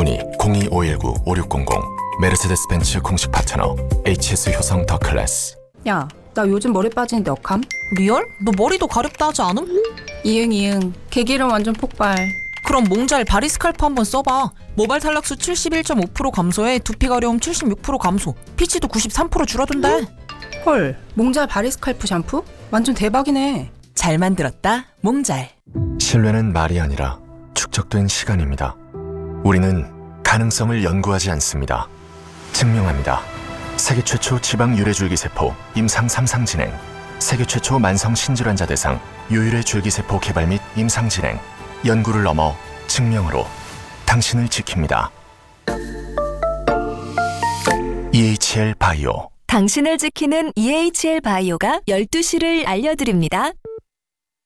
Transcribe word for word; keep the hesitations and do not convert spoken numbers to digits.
문의 공이오일구 오육공공. 메르세데스 벤츠 공식 파트너 에이치에스 효성 더 클래스. 야, 나 요즘 머리 빠지는데 억함? 리얼? 너 머리도 가렵다 하지 않음? 이응 이응 개기름 완전 폭발. 그럼 몽잘 바리스칼프 한번 써봐. 모발 탈락수 칠십일 점 오 퍼센트 감소에 두피 가려움 칠십육 퍼센트 감소, 피지도 구십삼 퍼센트 줄어든대. 헐, 몽잘 바리스칼프 샴푸? 완전 대박이네. 잘 만들었다, 몽잘. 신뢰는 말이 아니라 축적된 시간입니다. 우리는 가능성을 연구하지 않습니다. 증명합니다. 세계 최초 지방 유래 줄기세포 임상 삼 상 진행, 세계 최초 만성 신질환자 대상 유유래 줄기세포 개발 및 임상 진행, 연구를 넘어 증명으로 당신을 지킵니다. 이에이치엘 바이오. 당신을 지키는 이에이치엘 바이오가 열두 시를 알려드립니다.